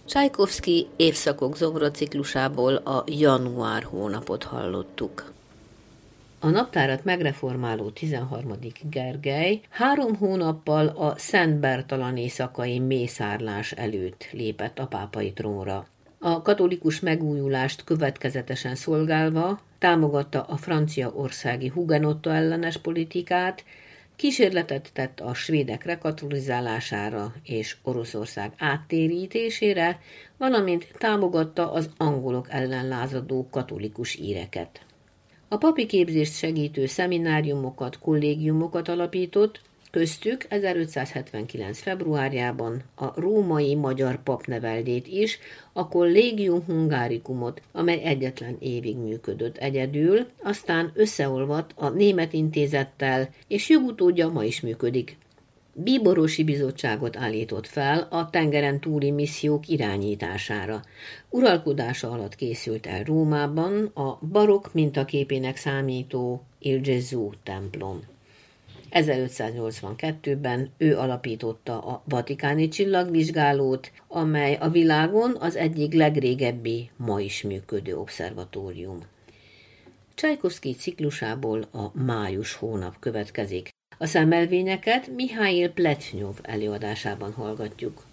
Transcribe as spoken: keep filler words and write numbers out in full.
Csajkovszky évszakok zongoraciklusából a január hónapot hallottuk. A naptárat megreformáló tizenharmadik Gergely három hónappal a Szent Bertalan éjszakai mészárlás előtt lépett a pápai trónra. A katolikus megújulást következetesen szolgálva támogatta a franciaországi hugenotta ellenes politikát, kísérletet tett a svédek rekatolizálására és Oroszország áttérítésére, valamint támogatta az angolok ellen lázadó katolikus íreket. A papi képzést segítő szemináriumokat, kollégiumokat alapított, köztük ezerötszázhetvenkilenc. februárjában a római magyar papneveldét is, a Collegium Hungaricumot, amely egyetlen évig működött egyedül, aztán összeolvadt a Német Intézettel, és jogutódja ma is működik. Bíborosi bizottságot állított fel a tengeren túli missziók irányítására. Uralkodása alatt készült el Rómában a barokk mintaképének számító Il Gesù templom. ezerötszáznyolcvankettőben ő alapította a Vatikáni Csillagvizsgálót, amely a világon az egyik legrégebbi, ma is működő obszervatórium. Csajkovszky ciklusából a május hónap következik. A szemmelvényeket Mihail Pletnyov előadásában hallgatjuk.